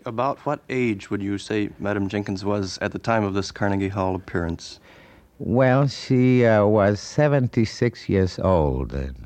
About what age would you say Madame Jenkins was at the time of this Carnegie Hall appearance? Well, she was 76 years old then.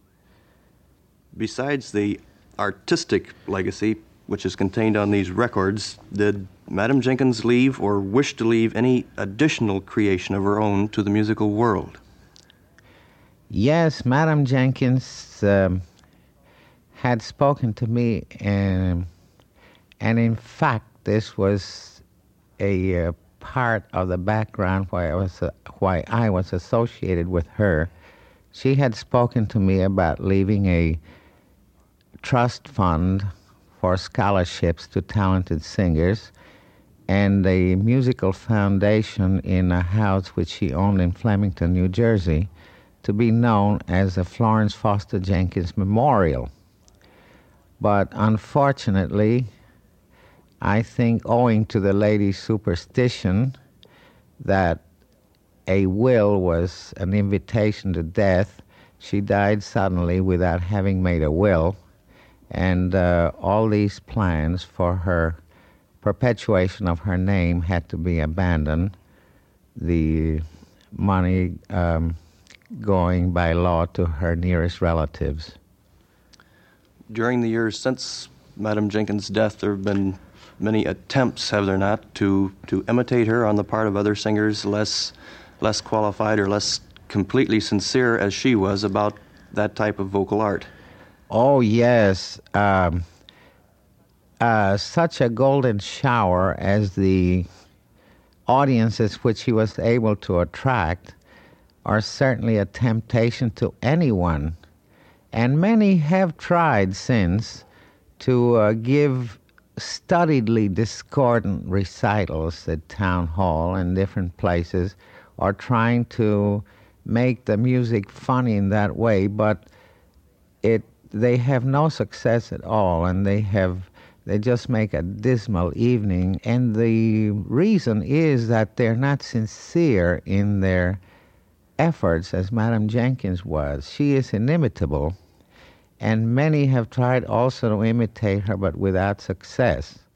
Besides the artistic legacy which is contained on these records, did Madame Jenkins leave or wish to leave any additional creation of her own to the musical world? Yes, Madame Jenkins had spoken to me, and in fact, this was a part of the background why I was associated with her. She had spoken to me about leaving a trust fund for scholarships to talented singers and a musical foundation in a house which she owned in Flemington, New Jersey, to be known as the Florence Foster Jenkins Memorial. But unfortunately, I think owing to the lady's superstition that a will was an invitation to death, she died suddenly without having made a will, and all these plans for her perpetuation of her name had to be abandoned. The money going by law to her nearest relatives. During the years since Madame Jenkins' death, there have been many attempts, have there not, to imitate her on the part of other singers less qualified or less completely sincere as she was about that type of vocal art. Oh, yes. Such a golden shower as the audiences which he was able to attract are certainly a temptation to anyone. And many have tried since to give studiedly discordant recitals at town hall and different places, or trying to make the music funny in that way, but they have no success at all, and they just make a dismal evening. And the reason is that they're not sincere in their efforts as Madame Jenkins was. She is inimitable, and many have tried also to imitate her, but without success.